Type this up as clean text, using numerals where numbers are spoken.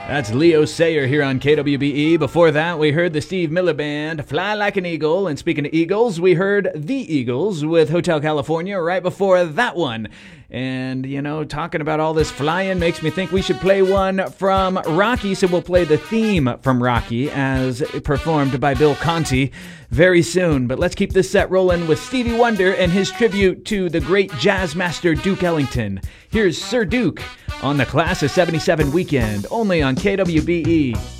That's Leo Sayer here on KWBE. Before that, we heard the Steve Miller Band, Fly Like an Eagle. And speaking of Eagles, we heard the Eagles with Hotel California right before that one. And, you know, talking about all this flying makes me think we should play one from Rocky. So we'll play the theme from Rocky as performed by Bill Conti very soon. But let's keep this set rolling with Stevie Wonder and his tribute to the great jazz master Duke Ellington. Here's Sir Duke on the Class of 77 weekend, only on KWBE.